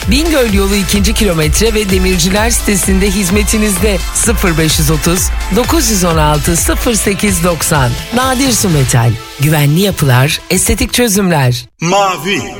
Bingöl yolu 2. kilometre ve Demirciler sitesinde hizmetinizde. 0530 916 0890. Nadir Su Metal. Güvenli yapılar, estetik çözümler. Mavi